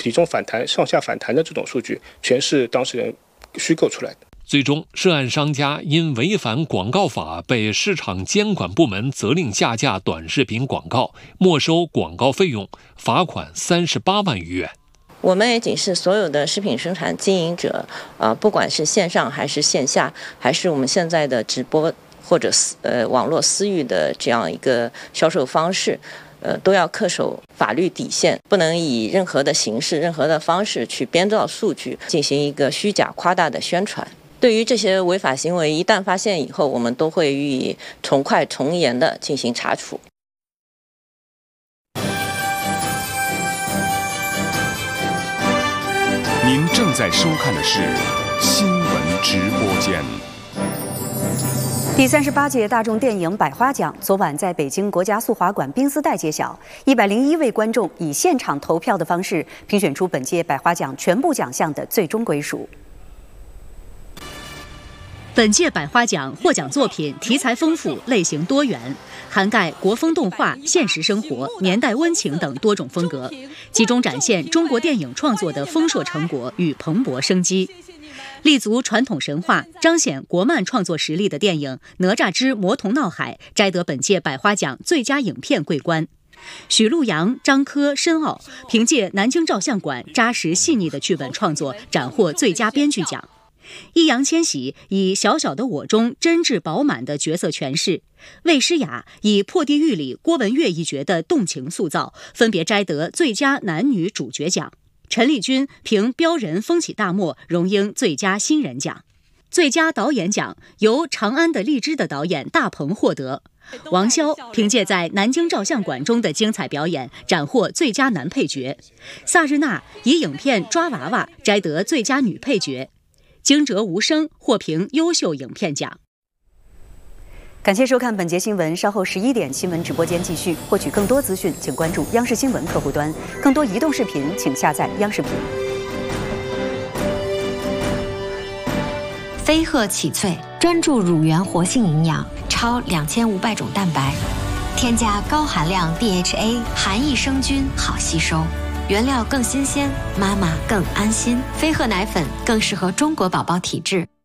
体重反弹、上下反弹的这种数据，全是当事人虚构出来的。 最终，涉案商家因违反广告法被市场监管部门责令下架短视频广告，没收广告费用，罚款38万余元。 我们也警示所有的食品生产经营者，不管是线上还是线下，还是我们现在的直播或者网络私域的这样一个销售方式，都要恪守法律底线，不能以任何的形式、任何的方式去编造数据，进行一个虚假夸大的宣传。对于这些违法行为，一旦发现以后，我们都会予以从快从严的进行查处。 您正在收看的是新闻直播间。 第38届大众电影百花奖昨晚在北京国家速滑馆冰丝带揭晓，101位观众以现场投票的方式评选出本届百花奖全部奖项的最终归属。 本届百花奖获奖作品题材丰富，类型多元，涵盖国风动画、现实生活、年代温情等多种风格，集中展现中国电影创作的丰硕成果与蓬勃生机。立足传统神话、彰显国漫创作实力的电影《哪吒之魔童闹海》摘得本届百花奖最佳影片桂冠。许陆阳、张科、申奥凭借南京照相馆扎实细腻的剧本创作，斩获最佳编剧奖。易烊千玺以小小的我中真挚饱满的角色诠释，魏诗雅以破地狱里郭文月一角的动情塑造，分别摘得最佳男女主角奖。陈丽君凭标人风起大漠荣膺最佳新人奖。最佳导演奖由《长安的荔枝》的导演大鹏获得，王骁凭借在南京照相馆中的精彩表演斩获最佳男配角，萨日娜以影片《抓娃娃》摘得最佳女配角，惊蛰无声获评优秀影片奖。 感谢收看本节新闻，稍后11点新闻直播间继续。获取更多资讯，请关注央视新闻客户端。更多移动视频，请下载央视频。 飞鹤启萃专注乳源活性营养，超2500种蛋白，添加高含量 DHA， 含益生菌，好吸收。原料更新鲜，妈妈更安心。飞鹤奶粉更适合中国宝宝体质。